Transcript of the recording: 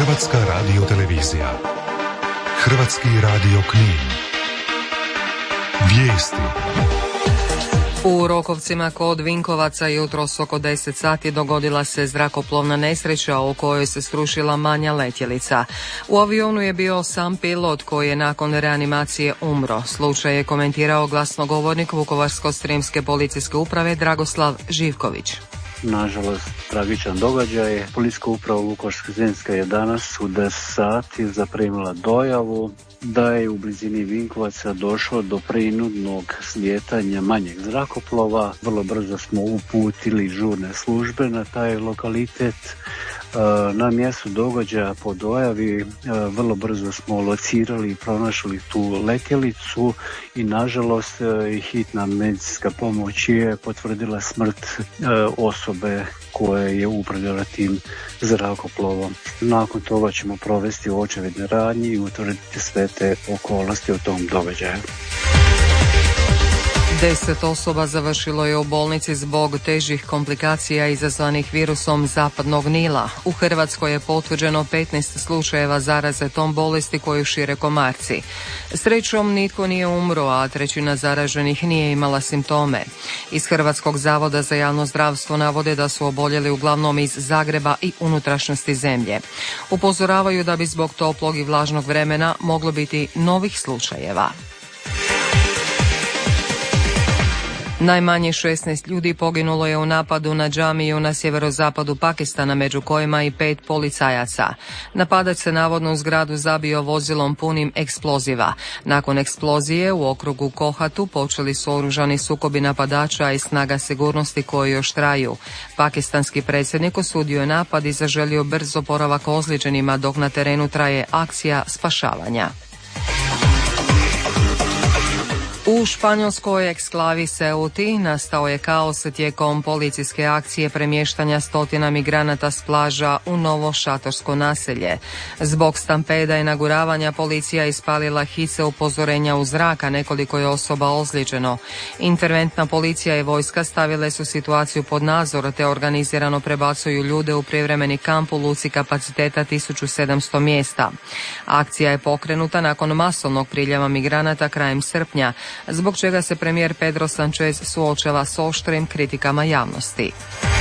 Hrvatska radiotelevizija. Hrvatski radio Knin. Vijesti. U Rokovcima kod Vinkovaca jutros oko 10 sati dogodila se zrakoplovna nesreća u kojoj se srušila manja letjelica. U avionu je bio sam pilot koji je nakon reanimacije umro. Slučaj je komentirao glasnogovornik Vukovarsko-srijemske policijske uprave Dragoslav Živković. Nažalost, tragičan događaj. Policijska uprava Vukovarsko-srijemska je danas u 10 sati zaprimila dojavu da je u blizini Vinkovaca došlo do prinudnog slijetanja manjeg zrakoplova. Vrlo brzo smo uputili žurne službe na taj lokalitet. Na mjestu događaja po dojavi vrlo brzo smo locirali i pronašli tu letjelicu i nažalost hitna medicinska pomoć je potvrdila smrt osobe koja je upravljala tim zrakoplovom. Nakon toga ćemo provesti očevidne radnje i utvrditi sve te okolnosti u tom događaju. 10 osoba završilo je u bolnici zbog težih komplikacija izazvanih virusom zapadnog Nila. U Hrvatskoj je potvrđeno 15 slučajeva zaraze tom bolesti koju šire komarci. Srećom nitko nije umro, a trećina zaraženih nije imala simptome. Iz Hrvatskog zavoda za javno zdravstvo navode da su oboljeli uglavnom iz Zagreba i unutrašnjosti zemlje. Upozoravaju da bi zbog toplog i vlažnog vremena moglo biti novih slučajeva. Najmanje 16 ljudi poginulo je u napadu na džamiju na sjeverozapadu Pakistana, među kojima i 5 policajaca. Napadač se navodno u zgradu zabio vozilom punim eksploziva. Nakon eksplozije u okrugu Kohatu počeli su oružani sukobi napadača i snaga sigurnosti koji još traju. Pakistanski predsjednik osudio je napad i zaželio brz oporavak ozlijeđenima dok na terenu traje akcija spašavanja. U španjolskoj eksklavi Ceuti nastao je kaos tijekom policijske akcije premještanja stotina migranata s plaža u novo šatorsko naselje. Zbog stampeda i naguravanja policija ispalila hice upozorenja u zrak, a nekoliko je osoba ozlijeđeno. Interventna policija i vojska stavile su situaciju pod nadzor te organizirano prebacuju ljude u privremeni kamp u luci kapaciteta 1700 mjesta. Akcija je pokrenuta nakon masovnog priljeva migranata krajem srpnja, zbog čega se premijer Pedro Sánchez suočava s oštrim kritikama javnosti.